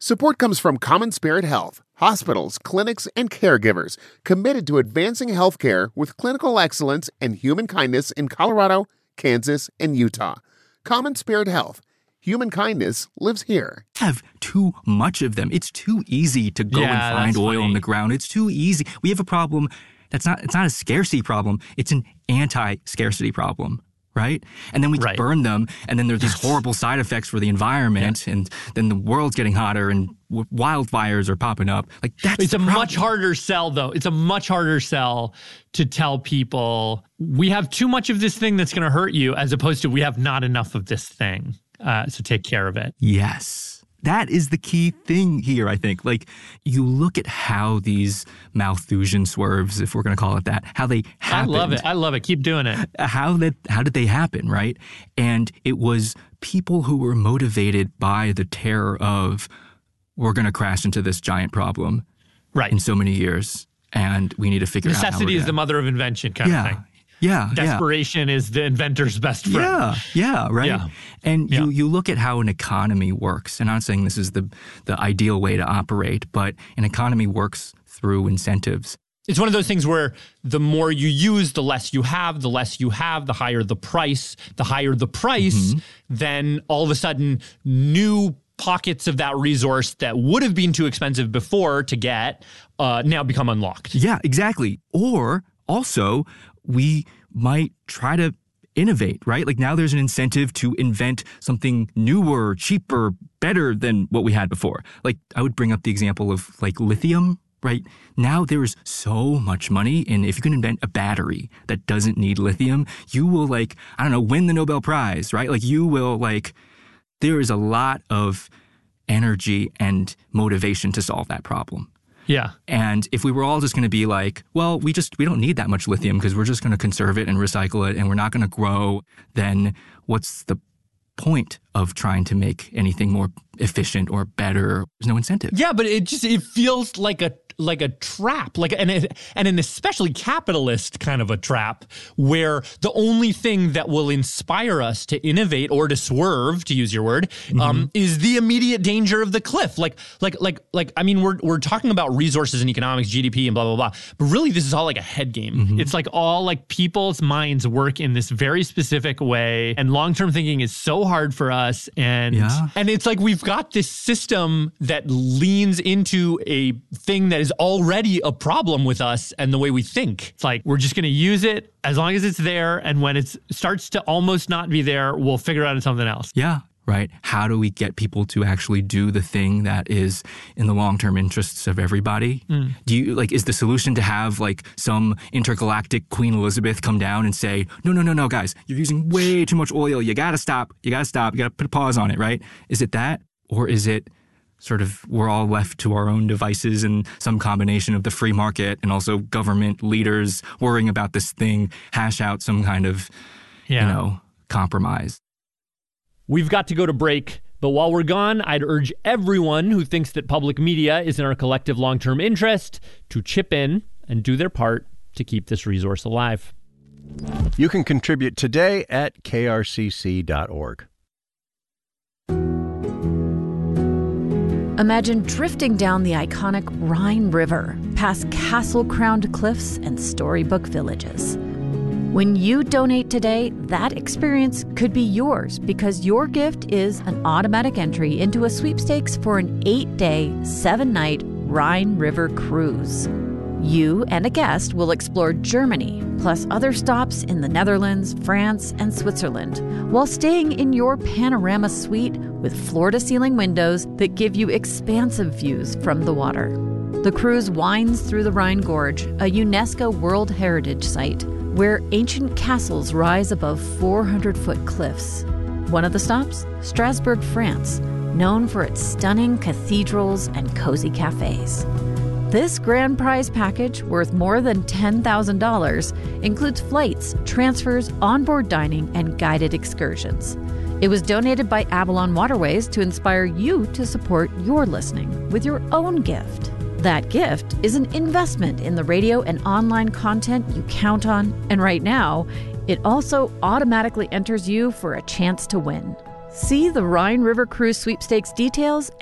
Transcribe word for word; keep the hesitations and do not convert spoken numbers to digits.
Support comes from Common Spirit Health, hospitals, clinics, and caregivers committed to advancing healthcare with clinical excellence and human kindness in Colorado, Kansas, and Utah. Common Spirit Health. Human kindness lives here. Have too much of them. It's too easy to go Yeah, and find that's oil funny. in the ground. It's too easy. We have a problem that's not, it's not a scarcity problem. It's an anti-scarcity problem, right? And then we Right. burn them, and then there's these horrible side effects for the environment, and then the world's getting hotter, and w- wildfires are popping up. Like, that's It's the a problem. much harder sell, though. It's a much harder sell to tell people we have too much of this thing that's going to hurt you, as opposed to we have not enough of this thing. Uh, so take care of it. Yes. That is the key thing here, I think. Like, you look at how these Malthusian swerves, if we're going to call it that, how they happened. I love it. I love it. Keep doing it. How that how did they happen, right? And it was people who were motivated by the terror of, we're going to crash into this giant problem Right. in so many years, and we need to figure out how Necessity we're is the gonna- mother of invention kind yeah, of thing. Yeah, yeah. Desperation is the inventor's best friend. Yeah, yeah, right. Yeah. And Yeah. you you look at how an economy works. And I'm not saying this is the the ideal way to operate, but an economy works through incentives. It's one of those things where the more you use, the less you have, the less you have, the higher the price. The higher the price, Mm-hmm. then all of a sudden new pockets of that resource that would have been too expensive before to get uh, now become unlocked. Yeah, exactly. Or also, we might try to innovate, right? Like, now there's an incentive to invent something newer, cheaper, better than what we had before. Like, I would bring up the example of like lithium, right? Now there is so much money in, if you can invent a battery that doesn't need lithium, you will, like, I don't know, win the Nobel Prize, right? Like, you will, like, there is a lot of energy and motivation to solve that problem. Yeah. And if we were all just going to be like, well, we just, we don't need that much lithium because we're just going to conserve it and recycle it and we're not going to grow, then what's the point of trying to make anything more efficient or better? There's no incentive. Yeah, but it just, it feels like a like a trap, like and it, and an especially capitalist kind of a trap, where the only thing that will inspire us to innovate or to swerve, to use your word, Mm-hmm. um, is the immediate danger of the cliff. Like, like, like, like. I mean, we're we're talking about resources and economics, G D P, and blah blah blah. But really, this is all like a head game. Mm-hmm. It's like all like people's minds work in this very specific way, and long term thinking is so hard for us. And Yeah. and it's like we've got this system that leans into a thing that is already a problem with us and the way we think. It's like, we're just going to use it as long as it's there. And when it starts to almost not be there, we'll figure out something else. Yeah. Right. How do we get people to actually do the thing that is in the long-term interests of everybody? Mm. Do you, like, is the solution to have like some intergalactic Queen Elizabeth come down and say, no, no, no, no, guys, you're using way too much oil. You got to stop. You got to stop. You got to put a pause on it. Right. Is it that? Or is it sort of we're all left to our own devices and some combination of the free market and also government leaders worrying about this thing, hash out some kind of, Yeah. you know, compromise? We've got to go to break, but while we're gone, I'd urge everyone who thinks that public media is in our collective long-term interest to chip in and do their part to keep this resource alive. You can contribute today at K R C C dot org. Imagine drifting down the iconic Rhine River, past castle-crowned cliffs and storybook villages. When you donate today, that experience could be yours because your gift is an automatic entry into a sweepstakes for an eight-day, seven-night Rhine River cruise. You and a guest will explore Germany, plus other stops in the Netherlands, France, and Switzerland, while staying in your panorama suite with floor-to-ceiling windows that give you expansive views from the water. The cruise winds through the Rhine Gorge, a UNESCO World Heritage Site, where ancient castles rise above four hundred foot cliffs. One of the stops, Strasbourg, France, known for its stunning cathedrals and cozy cafes. This grand prize package, worth more than ten thousand dollars, includes flights, transfers, onboard dining, and guided excursions. It was donated by Avalon Waterways to inspire you to support your listening with your own gift. That gift is an investment in the radio and online content you count on, and right now, it also automatically enters you for a chance to win. See the Rhine River Cruise Sweepstakes details